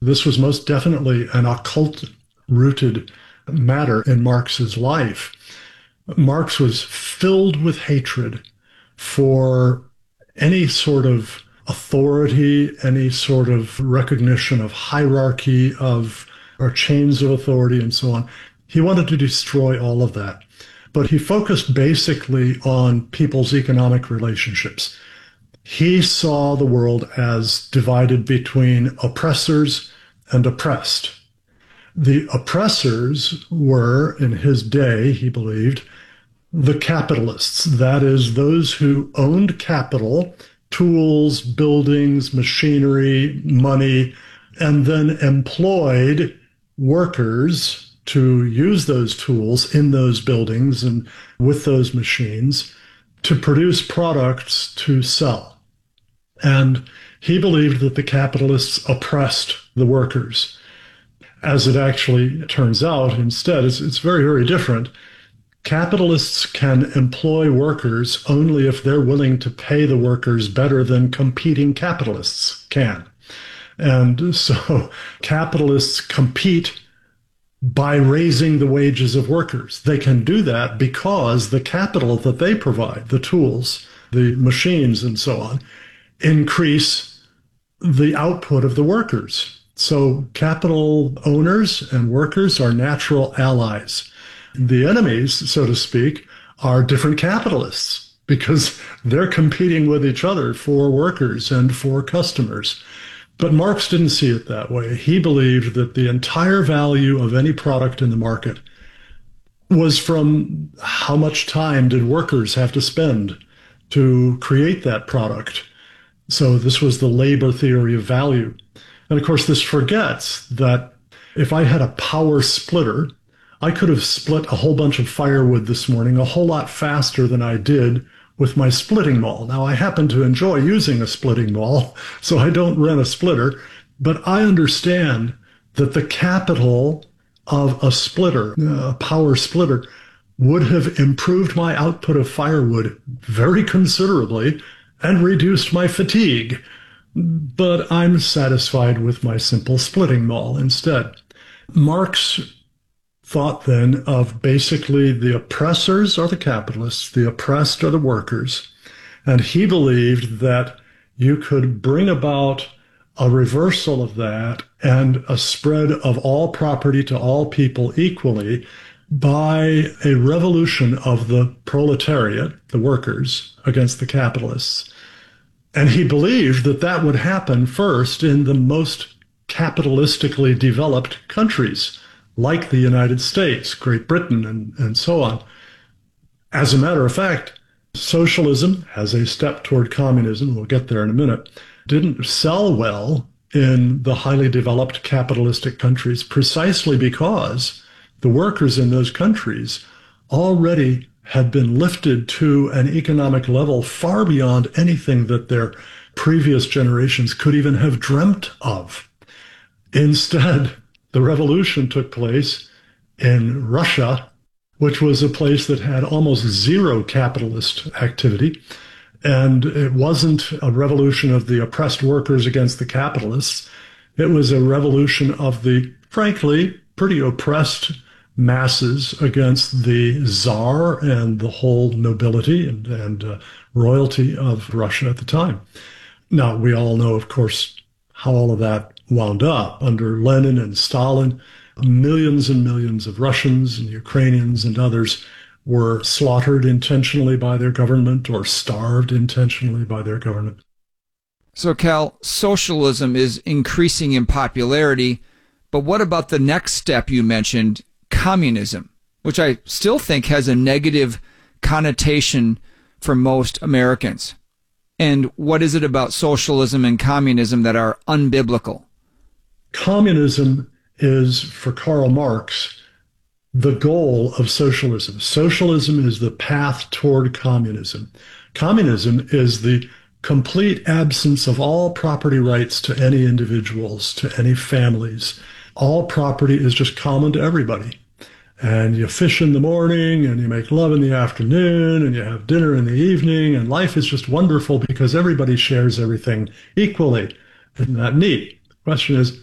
This was most definitely an occult-rooted matter in Marx's life. Marx was filled with hatred for any sort of authority, any sort of recognition of hierarchy of or chains of authority and so on. He wanted to destroy all of that. But he focused basically on people's economic relationships. He saw the world as divided between oppressors and oppressed. The oppressors were, in his day, he believed, the capitalists. That is, those who owned capital, tools, buildings, machinery, money, and then employed workers to use those tools in those buildings and with those machines to produce products to sell. And he believed that the capitalists oppressed the workers. As it actually turns out, instead, it's very, very different. Capitalists can employ workers only if they're willing to pay the workers better than competing capitalists can. And so capitalists compete by raising the wages of workers. They can do that because the capital that they provide, the tools, the machines, and so on, increase the output of the workers. So capital owners and workers are natural allies. The enemies, so to speak, are different capitalists because they're competing with each other for workers and for customers. But Marx didn't see it that way. He believed that the entire value of any product in the market was from how much time did workers have to spend to create that product. So this was the labor theory of value. And of course, this forgets that if I had a power splitter, I could have split a whole bunch of firewood this morning a whole lot faster than I did with my splitting maul. Now, I happen to enjoy using a splitting maul, so I don't rent a splitter, but I understand that the capital of a splitter, a power splitter, would have improved my output of firewood very considerably and reduced my fatigue. But I'm satisfied with my simple splitting maul instead. Marx thought then of basically the oppressors are the capitalists, the oppressed are the workers, and he believed that you could bring about a reversal of that and a spread of all property to all people equally by a revolution of the proletariat, the workers, against the capitalists. And he believed that that would happen first in the most capitalistically developed countries, like the United States, Great Britain, and so on. As a matter of fact, socialism, as a step toward communism, we'll get there in a minute, didn't sell well in the highly developed capitalistic countries precisely because the workers in those countries already had been lifted to an economic level far beyond anything that their previous generations could even have dreamt of. Instead, the revolution took place in Russia, which was a place that had almost zero capitalist activity. And it wasn't a revolution of the oppressed workers against the capitalists. It was a revolution of the, frankly, pretty oppressed masses against the czar and the whole nobility and royalty of Russia at the time. Now, we all know, of course, how all of that wound up. Under Lenin and Stalin, millions and millions of Russians and Ukrainians and others were slaughtered intentionally by their government or starved intentionally by their government. So, Cal, socialism is increasing in popularity, but what about the next step you mentioned, communism, which I still think has a negative connotation for most Americans? And what is it about socialism and communism that are unbiblical? Communism is, for Karl Marx, the goal of socialism. Socialism is the path toward communism. Communism is the complete absence of all property rights to any individuals, to any families. All property is just common to everybody. And you fish in the morning, and you make love in the afternoon, and you have dinner in the evening, and life is just wonderful because everybody shares everything equally. Isn't that neat? The question is,